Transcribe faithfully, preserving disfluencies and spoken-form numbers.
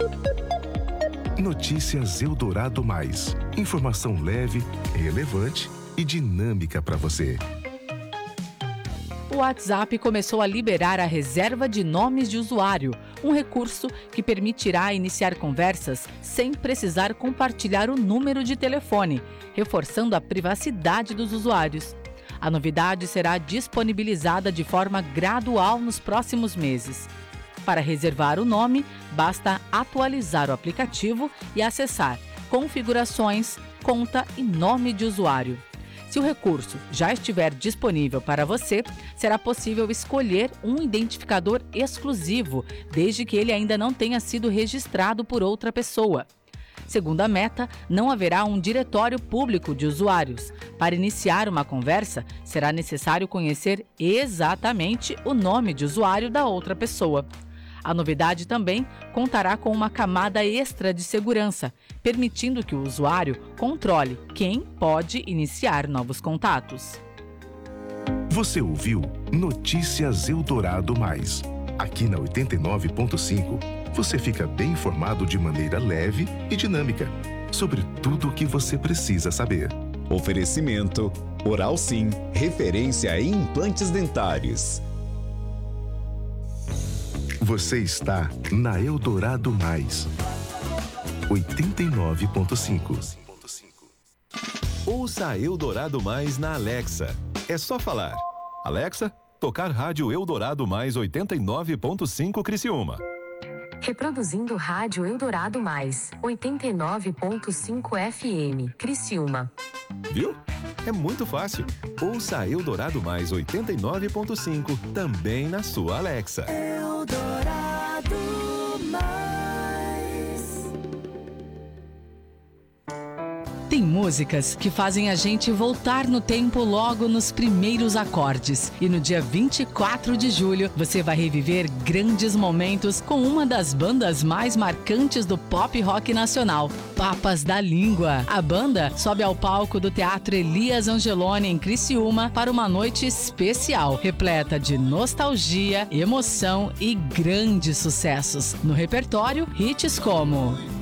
Notícias Eldorado Mais. Informação leve, relevante e dinâmica para você. O WhatsApp começou a liberar a reserva de nomes de usuário, um recurso que permitirá iniciar conversas sem precisar compartilhar o número de telefone, reforçando a privacidade dos usuários. A novidade será disponibilizada de forma gradual nos próximos meses. Para reservar o nome, basta atualizar o aplicativo e acessar Configurações, Conta e Nome de Usuário. Se o recurso já estiver disponível para você, será possível escolher um identificador exclusivo, desde que ele ainda não tenha sido registrado por outra pessoa. Segundo a Meta, não haverá um diretório público de usuários. Para iniciar uma conversa, será necessário conhecer exatamente o nome de usuário da outra pessoa. A novidade também contará com uma camada extra de segurança, permitindo que o usuário controle quem pode iniciar novos contatos. Você ouviu Notícias Eldorado Mais. Aqui na oitenta e nove ponto cinco, você fica bem informado de maneira leve e dinâmica sobre tudo o que você precisa saber. Oferecimento Oral Sim, referência em implantes dentários. Você está na Eldorado Mais. oitenta e nove ponto cinco. Ouça a Eldorado Mais na Alexa. É só falar: Alexa, tocar rádio Eldorado Mais oitenta e nove ponto cinco Criciúma. Reproduzindo rádio Eldorado Mais, oitenta e nove ponto cinco F M, Criciúma. Viu? É muito fácil. Ouça a Eldorado Mais oitenta e nove ponto cinco também na sua Alexa. Eldorado Mais. Tem músicas que fazem a gente voltar no tempo logo nos primeiros acordes. E no dia vinte e quatro de julho, você vai reviver grandes momentos com uma das bandas mais marcantes do pop rock nacional, Papas da Língua. A banda sobe ao palco do Teatro Elias Angeloni, em Criciúma, para uma noite especial, repleta de nostalgia, emoção e grandes sucessos. No repertório, hits como